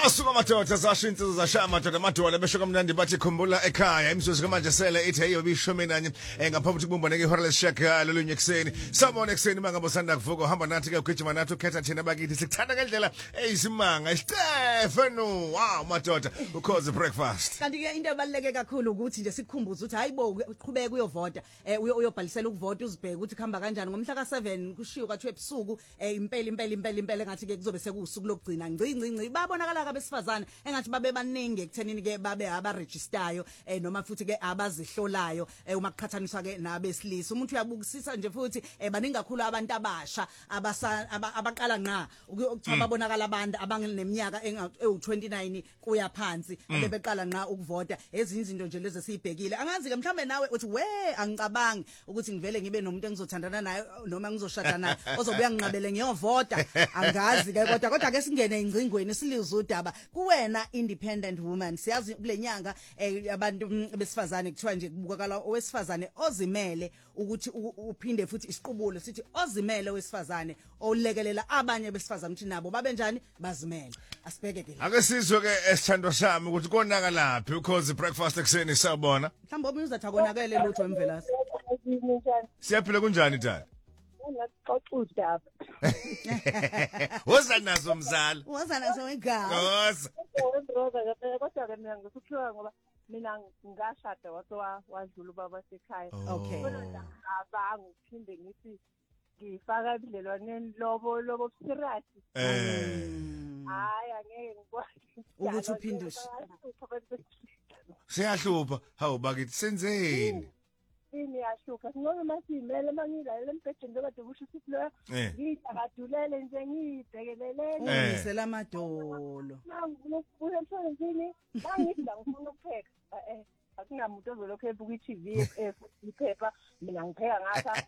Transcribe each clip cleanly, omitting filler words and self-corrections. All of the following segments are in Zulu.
Asuka madoda zasho insizwe zashaya madoda amadwala besho kamnandi bathi khumbula ekhaya imizuzu kamanje sele ithi ayo bishome nanye ngaphambi kubumbane ngehora lesishaka lolunye ekseni sabona ekseni mangabo sanda kuvuka hamba nathi ke ugijima nathi ukhetha thina bakithi sikuthanda ngendlela eyisimanga iStefano wow madoda ukhoze breakfast kanti ke into ebaluleke kakhulu ukuthi nje sikukhumbuze ukuthi hayibo uqhubeka uyovota uyobhalisela ukuvota uzibheke ukuthi khamba kanjani ngomhla ka7 kushiyo kathu ebusuku impela engathi ke kuzobe sekusuku lokugcina ngci babonakala abesifazane engathi babe baningi ekuthenini ke babe abaregistayo noma futhi ke abazihlolayo uma kuqhathaniswa ke nabesilisa umuntu uyabukisisa nje futhi baningi kakhulu abantu abasha abaqala nqa ukuthiwa babonakala abantu abangineminyaka ewu29 kuya phansi bebeqala nqa ukuvota ezinye izinto nje lezi esibhekile angazi ke mhlambe nawe uthi we angicabangi ukuthi ngivele ngibe nomuntu engizothandana naye noma ngizoshada naye ozobuya nginqabele ngiyovota angazi ke kodwa ke singene ingcingweni siliza udaba kuwena independent woman siyazi kulenyanga abantu besifazane kuthiwa nje kubukakala owesifazane ozimele ukuthi uphinde futhi isiqubulo sithi ozimele owesifazane olekelela abanye besifazane ukuthi nabo babe njani bazimele asibheke ke ake sizwe ke esithando sami ukuthi konakalaphi ukhoze breakfast ekseni sabona mhlawumbe omunye uzathi akonakele lutho emvelasi siyaphila kunjani tata Xoxa udaba. Woza nazo mzala. Woza nazo ekhaya. Woza. Kodwa ke mina ngikuthula ngoba mina ngashada wadlula ubaba sekhaya. Okay. Kodwa abanga uphinde ngithi ngifaka ebudlelwaneni lobo serious. Hayi angeke ngikwazi. Ukuthi uphinde Siyahlupha. Hawu bakithi senzeni? Ini yashuka ngoba masimele mangilalele embhedeni lokade kusho ukuthi lo ngidakadulele nje ngibhekelele ngisela amadolo ngifuna emsebenzini ngangidla ngifuna ukupheka akunamuntu ozolokho ebuka iTV iphepha mina ngipheka ngapha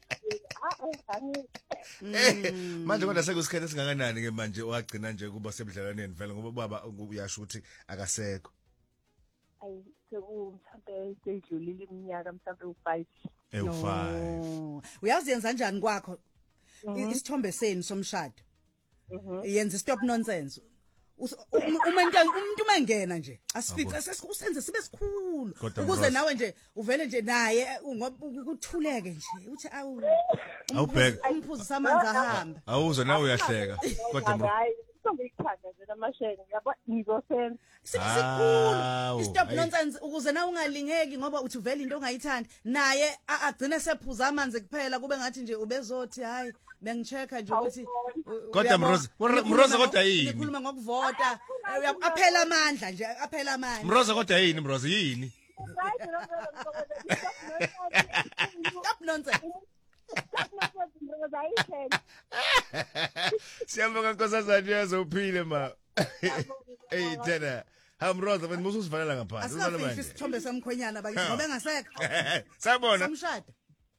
manje kodwa sekusikhethe singakanani ke manje wagcina nje kuba sebudlalaneni vele ngoba baba uyasho ukuthi akasekho mhlambe seyidlulile iminyaka mhlambe u5 u5 uyaziyenza kanjani kwakho isithombe senu somshado yenza stop nonsense umuntu mangena nje asifice sesikusenze sibe sikhulu ukuze nawe nje uvele nje naye ukuthuleke nje uthi awubheka umphuzisa amanzi ahamba awuzwe nawe uyahleka kodwa ngikuthanda nje namasheni yabo ngizosenza sikhulu stop nonsense ukuze na ungalingeki ngoba uthi vele into ongayithandi naye agcine sephuza amanzi kuphela kube ngathi nje ubezothi hayi bengichecka nje ukuthi kodwa Mroza kodwa yini ngikhuluma ngokuvota aphela amandla nje aphela amandla Mroza kodwa yini Mroza yini stop nonsense Siyabonga nkosazana yazophile ma hey tena Hamroza wena musu usivalela ngaphansi uzalo manje isithombe samkhwenyana bakithi ngoba engasekho sabona samshada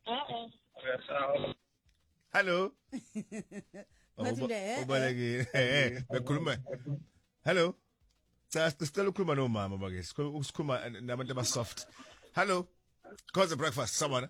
hello Mathinde ubalekile bekhuluma hello sicela ukukhuluma nomama bakithi ukusikhuluma nabantu abasoft hello cause breakfast sabona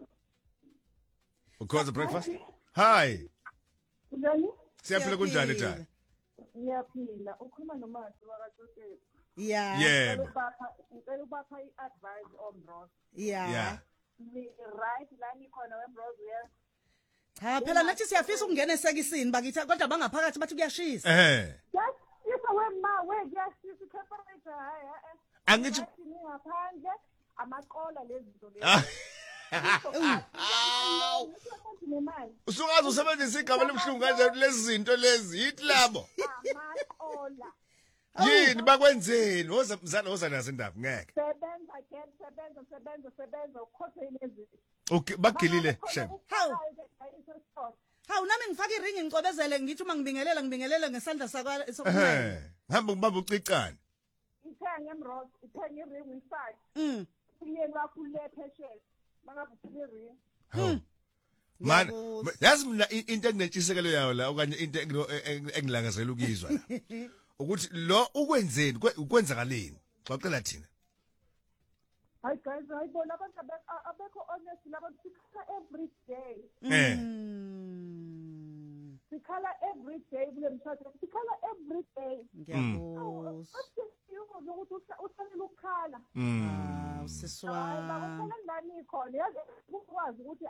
ukhoze breakfast hi siyaphila kunjani tata ngiyaphila ukhuluma noMathi wakatotela yeah ngicela ubapha iadvice on Rose yeah right la nikhona weMrose yes cha phela nathi siyafisa ukungena esekisini bakithi kodwa bangaphakathi bathi kuyashisa yes wema kuyashisa temperature hayi angithi ngaphandle amaqola lezi zinto lezi usungaze usebenzisa igama lemhlungu kanje lezi zinto lezi yithi labo amaqola yini bakwenzeni woza mzala woza nazo indaba ngeke sebenza ukhothe lezi okay bagilile shem hawu nami ngifaka iring ngicobezele ngithi uma ngibingelela ngesandla sakwa sokunene hamba ngibamba ucicana ithenge emrose ithenge iring inside uyeni wakho lepheshela mangabuphile ring man yazi mina into enginentshisekelo yayo la okanye into engilangazela ukuzwa ukuthi lo ukwenzeni ukwenzakaleni xoxela thina hi guys ayibona abantu abekho honest laba sikhala every day sikhala every day kule mshado sikhala every day ngiyabuzwa Usiswa. Bakuthola ngani khona yazi ukwazi ukuthi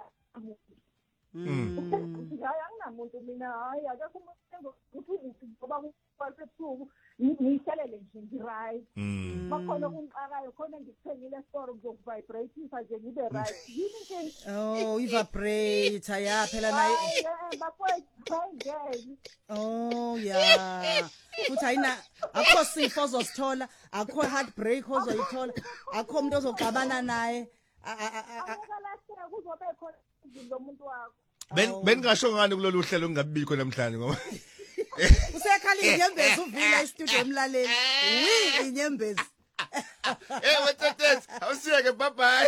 hayi anginamuntu mina hayi akekho umuntu ukuthi ngoba kusebusuku ngiyishelele nje ngi-right bakhona okungiqakayo khona ngikuthengile store kuzokuvibrate-isa nje ngibe right yini nje Oh i-vibrator ya phela naye bafowethu oh ya futhi ayina akho sifo ozosithola akho heartbreak ozoyithola akho umuntu ozoxabana naye akukalahleka kuzobe khona izinto umuntu wakho Beningasho ngani kulolu hlelo ngingabibikho namhlanje ngoba usekhala inyembezi uvila e-studio emlaleli wi inyembezi wethethe awusiyeke bye bye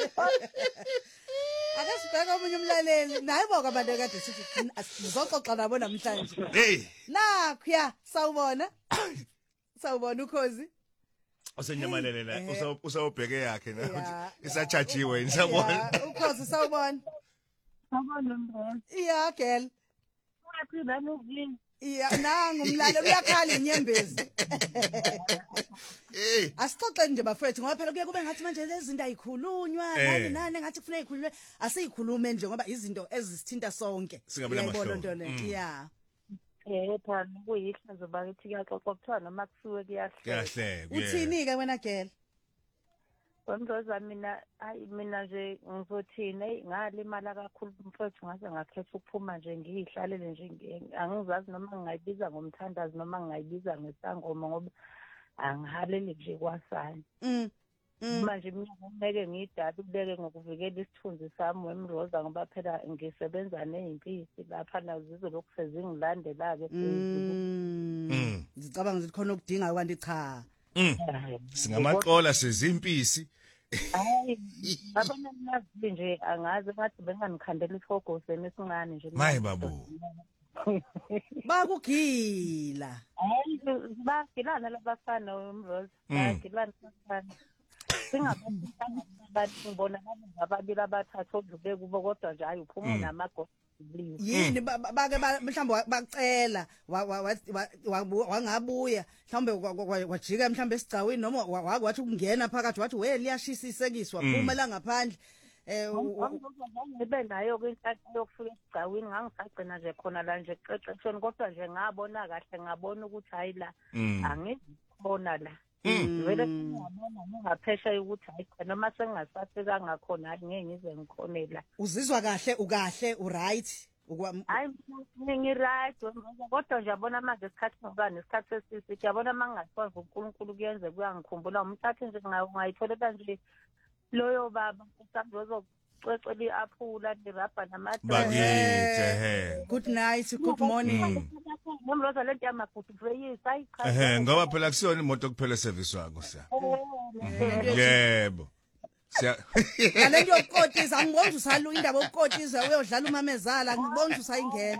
akasibheka omunye umlaleli naye boka abantu ekade sithi sizoxoxa nabo namhlanje nakho sawubona ukhozi usenyamalele la usawubheke yakhe na isachajiwe nisabona ukhozi sawubona Sabona mbona iya girl wathi banuvini iya nangu umlaleli uyakhala inyembezi asixoxe nje bafethu ngoba phela kuye kube ngathi manje lezi zinto ayikhulunywa nani ngathi kufanele ikhulunywe asiyikhulume nje ngoba izinto ezisithinta sonke singabona nto le yeah phela kuyihlazo bakithi kuyaxoxa kuthiwa noma kusuke kuyahleka uthini ke wena girl Wemroza mina nje ngizothini ngalimala kakhulu mfowethu ngase ngakhetha ukuphuma nje ngihlalele nje angizazi noma ngingayibiza ngomthandazi noma ngingayibiza ngesangoma ngoba angihaleli nje kwasani manje mina ngeke ngidala ubeke ngokuvikela isithunzi sami wemroza ngoba phela ngisebenza nezimpisi lapha nazizo lokuse zingilandela ke ngicabanga ukuthi khona ukudinga kanti cha singamaqola sezimpisi hayi abona nazi nje angazi ngathi benganikhandela ifogo semisincane nje maye babu bakugila hayi bagilana labafana wemroza bagilana labafana singabantu ngibona ababili abathathu odlule kubo kodwa nje hayi uphuma namagogo yini bake mhlawumbe bacela wangabuya mhlawumbe wajika mhlawumbe esigcawini noma wathi ukungena phakathi wathi we liyashisa isekiswa phuma la ngaphandle ngibe nayo kwinhlanhla yokufika esigcawini ngangisagcina nje khona la nje qeqeshweni kodwa nje ngabona kahle ngabona ukuthi hayi la angikhona la vele ngiyabona ngaphesha ukuthi hayi noma sengingasafika ngakhona hayi ngeke ngize ngikhonela uzizwa kahle ukahle uright hayi ngi-right kodwa nje yabona manje isikhathi ngoba nesikhathi sesisi yabona mangingasikwazi uNkulunkulu kuyenze kuyangikhumbula umthathe nje ngayitholela nje loyo baba usazocwecwela i-aphula ndirabha bakithe good night good morning nomroza lento yamagudu veyisa ayichaza ngoba phela kusiyona imoto kuphela service wakho siya yebo siya nalento yokukotisa ngibona usalu indaba yokukotisa uyodlala umamezala ngibona usayingena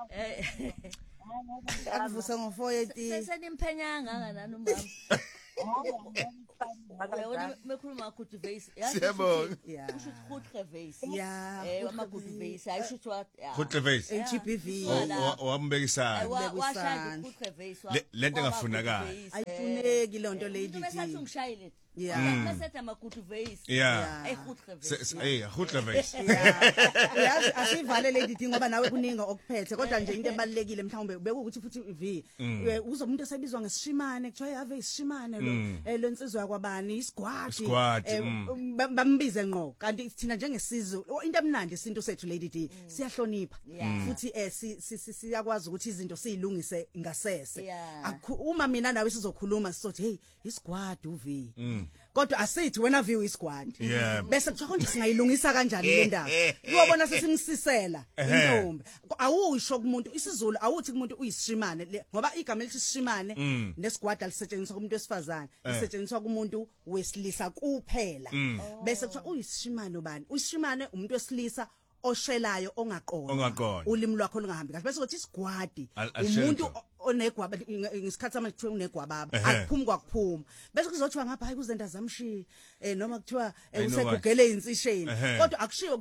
akuvuse ngo4:30 senimphenya ngani umama Wena mekhuluma good face. Siyabona. Usho good face. Yeah. Ama good face. Ayisho what? Good face. HPV. Wambekisana. Washaya good face. Lento engafunakala. Ayifuneki lonto lady. Bese ungishayile. Yeah. Bese ama good face. Yeah. Ay good face. Good face. Yazi asivale lady thing ngoba nawe kuningi okuphethe kodwa nje into ebalekile mhlawumbe bekuthi futhi V uzomuntu esebizwa ngesishimane kuthiwa yave isishimane lo lensizwa kwabani isigwadi bambize ngqo kanti thina njengesizwe into emnandi isinto sethu lady D siyahlonipha futhi siyakwazi ukuthi izinto siyilungise ngasese uma mina nawe sizokhuluma sizothi hey isigwadi uV kodwa asithi wena view isigwadi bese kuthiwa konje singayilungisa kanjani le ndaba uyobona sesimsisela intombi awusho kumuntu isizulu awuthi kumuntu uyisishimane ngoba igama elithi sishimane nesigwadi alisetshenziswa kumuntu wesifazane lisetshenziswa kumuntu wesilisa kuphela bese kuthiwa uyisishimane ubani uyishimane umuntu wesilisa oshelayo ongaqona ulimi lwakho lungahambi kahle bese kuthi isigwadi umuntu onegwaba ngesikhathi sama kuthiwa unegwababa akuphumi kwakuphuma bese kuzothiwa ngapha hayi kuzenda zamshiya noma kuthiwa usekugele insisheni kodwa akushiwo kuthiwa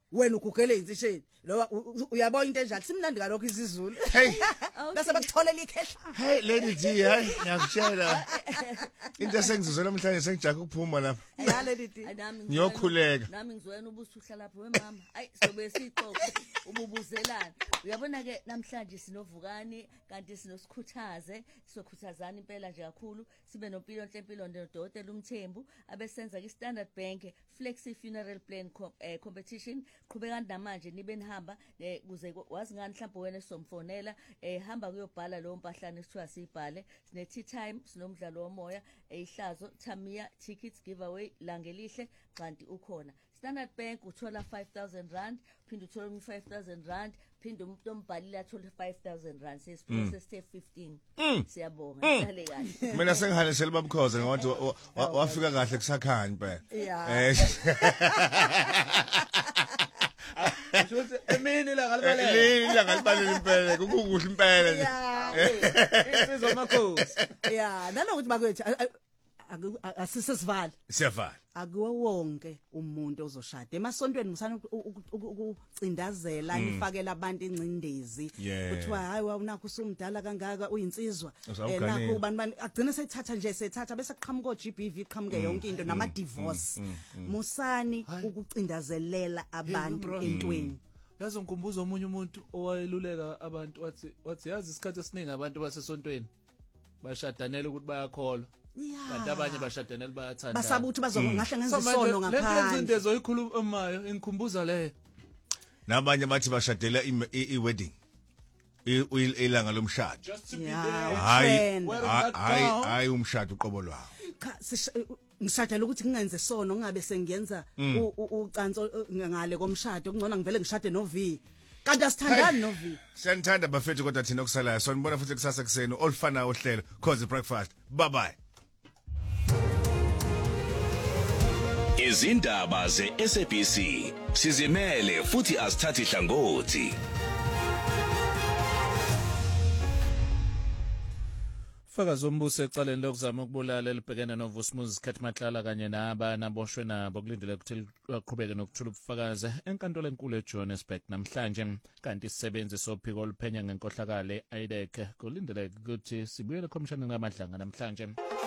wena ugugele insisheni lo uyabona into enjalo simnandi kalokho isizulu Hey, bese bakutholela ikhehla hey Lady G, hayi ngiyakutshela. Into esengizuzwe namhlanje sengijaga ukuphuma lapha. yale lidi Ngiyokhuleka. Nami ngizwena ubusuhla lapho wemama. Ayi sobe sixoxe ububuzelana. Uyabona ke namhlanje sinovukani kanti sinosikhuthaze, sokhuthazana impela nje kakhulu. Sibe nompilo Nhlempilo nodokotela uMthembu abesenza iStandard Bank Flexi Funeral Plan competition. Qhubekani namanje nibe nihamba kuze wazi ngani mhlawumbe wena somfonela hamba kuyobhala lo mpahlane sithiwa sibhale. Sine tea time, sinomdlalo womoya, ihlazo, Tamiya tickets giveaway langelihle kanti ukhona. Standard Bank uthola 5,000 rand, phinde uthola 5,000 rand, phinde umuntu ombhalile athola 5,000 rand. Sesipho sesithe 15. Siyabonga. Dale kahle. Mina sengihalesela babukhoze ngathi wafika kahle kusakhanya impela. Shothi emini la ngalibalela. Leli la ngalibalela impela kukuhle impela nje. Insizwa amakhosi. nanokuthi bakwethu asisesivala Siyavala. akuwo wonke umuntu ozoshada emasontweni musana ukucindazela nifakela abantu incindezi kuthiwa hayi unakho usumdala kangaka uyinsizwa nakho ubani agcina sethatha nje sethatha bese qhamuka GBV qhamuke yonke into nama divorce musani ukucindazelela abantu entweni. Yazi ngikumbuza omunye umuntu owayeluleka abantu wathi yazi isikhathi esiningi abantu basesontweni bashadanela ukuthi bayakholwa. Kanti abanye bashadanela bayathanda. Basabuthi bazongahle ngenza isono ngaphandle. Le into ezoyikhulumayo ingikhumbuza le. Nabanye bathi bashadela i-wedding. Ilanga lomshado. Just to be there. Hayi umshado uqobo lwawo. Ngishadela ukuthi ngingenze sono ngingabe sengiyenza ucanso ngale komshado kungcono ngivele ngishade no V. Kanti asithandani no V. Siyanthanda bafethu kodwa thina okusalayo. Sonibona futhi kusasa kuseni olufana ohlelo Khosi breakfast. Bye bye. Izindaba ze-SABC sizimele futhi asithathi hlangothi. Fakazi ombuso ecaleni lokuzama ukubulala elibhekene noVusumuzi Khatmatlala kanye naboshwe nabo kulindele ukuthi baqhubeke nokuthula ubufakazi enkantolo enkulu eJohannesburg namhlanje kanti isisebenzi sophiko oluphenya ngenkohlakalo IDEC kulindele ukuthi sibuyele ekhomishani ngamadlanga namhlanje.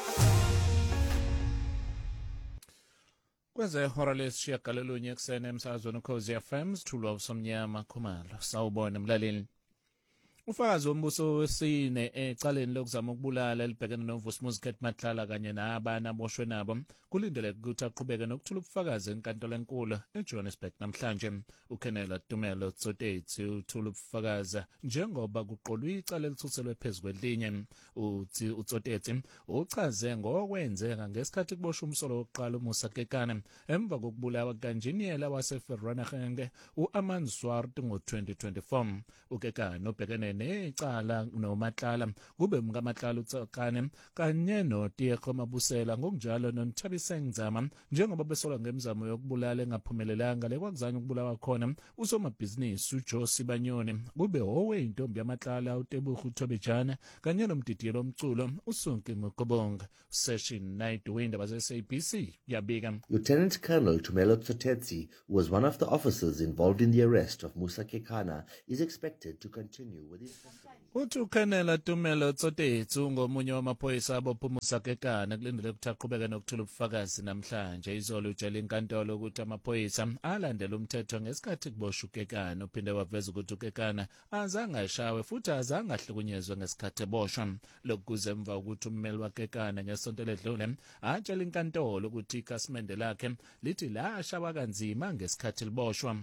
Kweze hora lesishiyagalolunye ekuseni emsakazweni Ukhozi FM sithulwa usomnyama Khumalo. Sawubona mlaleli. Ufakazi wombuso wesine ecaleni lokuzama ukubulala elibhekene noVusumuzi Khatmatlala kanye naboshwe nabo kulindele ukuthi aqhubeke nokuthula ubufakazi enkantolo enkulu eJohannesburg namhlanje. uKenela Tumelo Tsotetsi uthula ubufakazi njengoba kuqolwe icala elithuselwe phezulu kwelinye. Uthi uTsotetsi uchaze ngokwenzeka ngesikhathi kuboshwa umsolo wokuqala uMusa Kekana emva kokubulawa kukanjiniyela waseFerwanagenge uAman Swart ngo-2024. uKekana obhekene necala noMatlala kube mkaMatlala uTsakane kanye noTieko Mabusela ngokunjalo noNthabisengzama njengoba besolwa ngemizamo yokubulala engaphumelelanga lekwakuzanya ukubulawa khona usomabhizinisi uJoe Sibanyoni kube oweyintombi yaMatlala uTebogo Thobejane kanye nomdidiyelo omculo uSonke Mokobonga. Session Night Wind abase-SABC yabika. Lieutenant Colonel Tumelo Tsotetsi, who was one of the officers involved in the arrest of Musa Kekana, is expected to continue with his custody. Uthi uKenela Tumelo Tsotetsi ngomunye wamaphoyisa abopha uMusa Kekana kulindele ukuthi aqhubeke nokuthula ubufakazi namhlanje. Izolo utshela inkantolo ukuthi amaphoyisa alandela umthetho ngesikhathi kuboshwa uKekana. Uphinde waveza ukuthi uKekana azange ashawe futhi azange ahlukunyezwe ngesikhathi eboshwa. Lokhu kuze emva ukuthi ummeli waKekana ngesonto ledlule atshela inkantolo ukuthi ikhasimende lakhe lithi lashawa kanzima ngesikhathi liboshwa.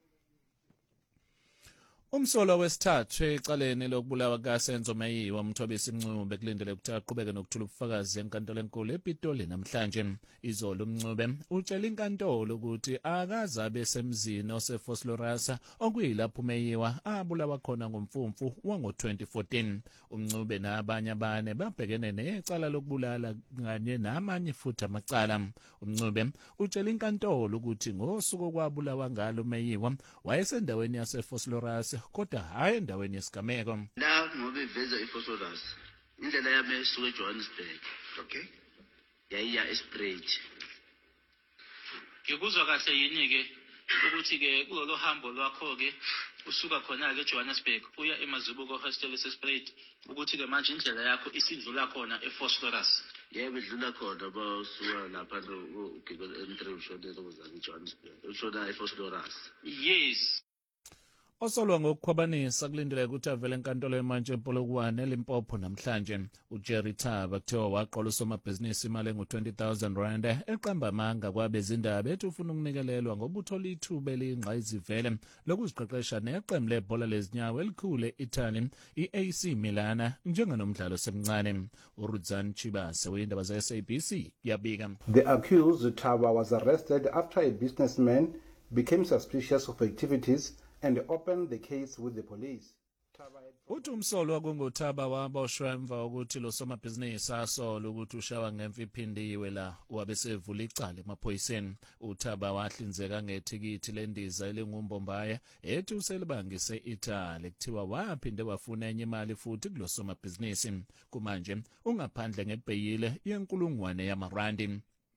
Umsolo wesithathu ecaleni lokubulawa kaSenzo Mayiwa uMthobisi Mncube kulindele ukuthi aqhubeke nokuthula ubufakazi enkantolo enkulu ePitoli namhlanje. Izolo Mncube utshela inkantolo ukuthi akazabe esemzini oseFosloras okuyilapho uMayiwa abulawa khona ngomfumfu wango-2014. uMncube nabanye abane babhekene necala lokubulala kanye namanye futhi amacala. uMncube utshela inkantolo ukuthi ngosuku kwabulawa ngalo uMayiwa wayesendaweni yaseFosloras kodwa hayi endaweni yesigameko. La ngoba iveza iFosloras indlela yami esuka eJohannesburg. Okay. Yayiya eSprings. Ngikuzwa kahle yini ke ukuthi ke kulolu hambo lwakho ke usuka khona ke eJohannesburg uya eMazibuko Hostel eSpruit ukuthi ke manje indlela yakho isidlula khona eFosloras. Yebo idlula khona basuka lapha ugibela M3 ushonela ukuzana eJohannesburg ushona eFosloras. Yes. Osolwa ngokukhwabanisa kulindeleke ukuthi avele enkantolo yemanje ePolokwane eLimpopo namhlanje. uJerry Thaba kuthiwa waqola usomabhizinisi imali engu-20,000 rand eqamba amanga kwabezindaba ethi ufuna ukunikelelwa ngoba uthola ithuba eliyingqayizivele lokuziqeqesha neqembu lebhola lezinyawo elikhulu e-Italy i-AC Milan njenganomdlalo semncane. uRudzan Chibase weyindaba ze-SABC yabika. The accused Thaba was arrested after a businessman became suspicious of activities and opened the case with the police. Uthi umsolo wakunguThaba waboshwa emva kokuthi lo somabhizinisi asola ukuthi ushawa ngemva iphindiwe la wabesevula icala emaphoyiseni. uThaba wahlinzeka ngethikithi lendiza elingumbombaye ethi uselibangise eItaly kuthiwa waphinde wafuna enye imali futhi kulo somabhizinisi. Kumanje ungaphandle ngebheyile yenkulungwane yamarandi.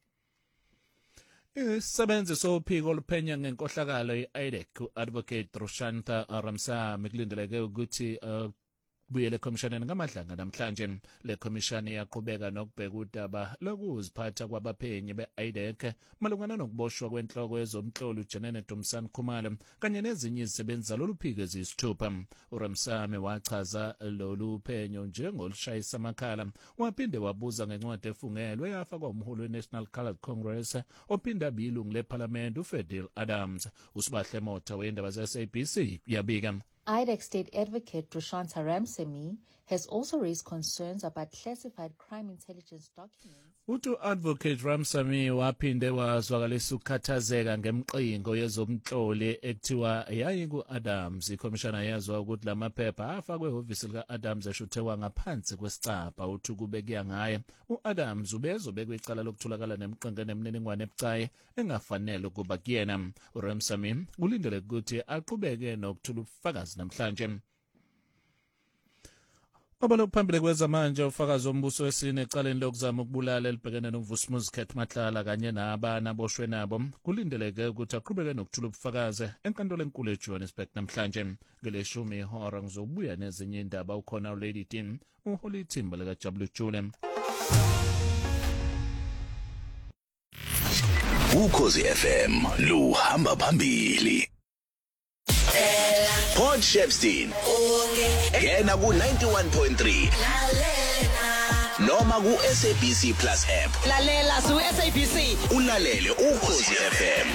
Isebenzi sophiko oluphenya ngenkohlakalo i-IDEC u-Advocate Rushantha Ramsamy kulindeleke ukuthi buyele ekhomishani ngamadlanga namhlanje. Le khomishani yaqhubeka nokubheka udaba lokuziphatha kwabaphenyi be-IDEC malungana nokuboshwa kwenhloko yezomhlolo uJanene Dumsani Khumalo kanye nezinye izisebenzi zalolu phiko eziyisithupha. uRamsamy wachaza lolu phenyo njengolushayisa amakhala waphinde wabuza ngencwadi efungelwe yafakwa umholi we-National Coloured Congress ophinde abilungu lephalamende uFedil Adams. uSibahle Motha weyindaba ze-SABC yabika. IDEC State Advocate Rushantha Ramsamy has also raised concerns about classified crime intelligence documents. Advocate Ramsamy waphinde wazwakalisa ukukhathazeka ngemqingo yezomhloli ekuthiwa yayiku-Adams. Ikhomishana yazwa ukuthi lamaphepha afakwe ehhovisi lika-Adams eshuthiwa ngaphansi kwesicabha. Uthi kube kuya ngaye u-Adams ubezobekwa icala lokutholakala nemqingo nemininingwane ebucayi engafanele ukuba kuyena. uRamsamy kulindeleke ukuthi aqhubeke nokuthula ubufakazi namhlanje. Phambili kwezamanje ufakazi wombuso wesine ecaleni lokuzama ukubulala elibhekene noVusmuzi Matlala kanye nabana aboshwe nabo kulindeleke ukuthi aqhubeke nokuthula ubufakazi enkantolo enkulu eJohannesburg namhlanje. Ngeleshumi ihora ngizobuya nezinye indaba ukhona uLady Dean uHoly Thimba likaJabulu Jule. Ukhozi FM luhamba phambili. Port Shepstone yena ku 91.3 noma ku SABC Plus app. Lalela su SABC Ulalele Ukhozi FM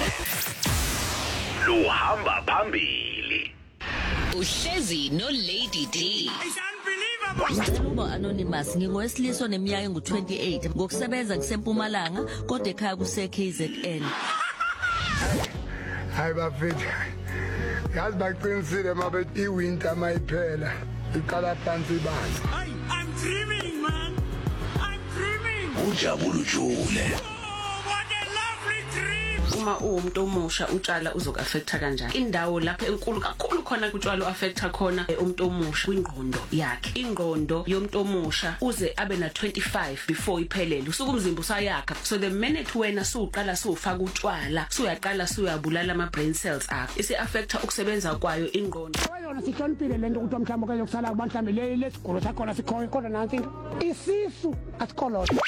luhamba phambili. Uhlezi no Lady D. Uba anonymous ngingowesiliso neminyaka engu28 ngokusebenza kuseMpumalanga kodwa ekhaya kuse-KZN. Hayi bafethu yazi baqinisile mabethi iwinter mayiphela iqala phansi ibanga. I'm dreaming man, I'm dreaming. uJabulu Jule. Uma umuntu omusha utshala uzokuaffecta kanjani? Indawo lapha enkulu kakhulu khona kutshalo affecta khona umuntu omusha kwingqondo yakhe. Ingqondo yomuntu omusha uze abe na 25 before iphelele. Usuku umzimba usayakha. So the minute wena suqala sufaka utshwala, suyaqala suyabulala ama brain cells akho. Isi affecta ukusebenza kwayo ingqondo. Wena sihloniphile lento ukuthi mhlawumbe kuyokusala abantu mhlawumbe lesigolo sakho sikhoyo kodwa nansi isisu asikolotha.